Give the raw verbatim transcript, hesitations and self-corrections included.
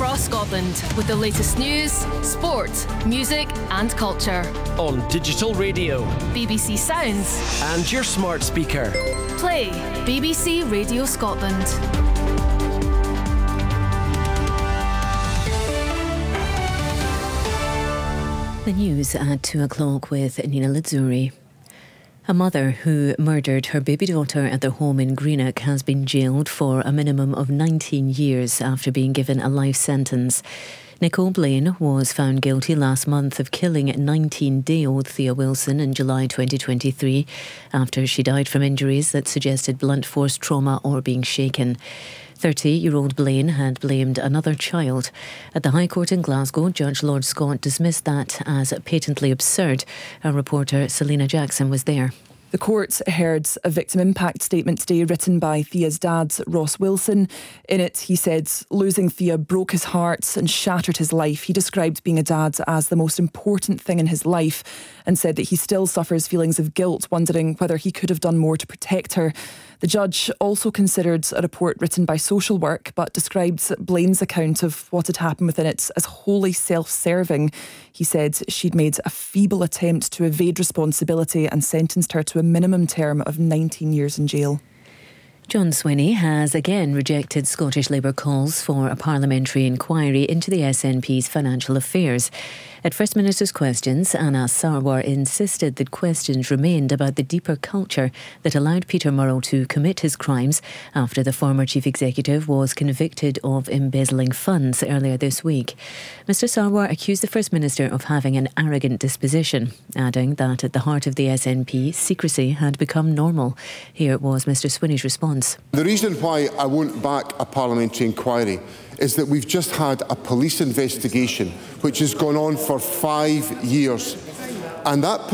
across Scotland with the latest news, sport, music and culture. On digital radio, B B C Sounds and your smart speaker. Play B B C Radio Scotland. The news at two o'clock with Nina Lizzuri. A mother who murdered her baby daughter at their home in Greenock has been jailed for a minimum of nineteen years after being given a life sentence. Nicole Blaine was found guilty last month of killing nineteen-day-old Thea Wilson in July twenty twenty-three after she died from injuries that suggested blunt force trauma or being shaken. thirty-year-old Blaine had blamed another child. At the High Court in Glasgow, Judge Lord Scott dismissed that as patently absurd. Our reporter Selena Jackson was there. The court heard a victim impact statement today written by Thea's dad, Ross Wilson. In it, he said losing Thea broke his heart and shattered his life. He described being a dad as the most important thing in his life and said that he still suffers feelings of guilt, wondering whether he could have done more to protect her. The judge also considered a report written by Social Work, but described Blaine's account of what had happened within it as wholly self-serving. He said she'd made a feeble attempt to evade responsibility and sentenced her to a minimum term of nineteen years in jail. John Swinney has again rejected Scottish Labour calls for a parliamentary inquiry into the S N P's financial affairs. At First Minister's Questions, Anna Sarwar insisted that questions remained about the deeper culture that allowed Peter Murrell to commit his crimes after the former chief executive was convicted of embezzling funds earlier this week. Mister Sarwar accused the First Minister of having an arrogant disposition, adding that at the heart of the S N P, secrecy had become normal. Here was Mister Swinney's response. The reason why I won't back a parliamentary inquiry is that we've just had a police investigation which has gone on for five years. And that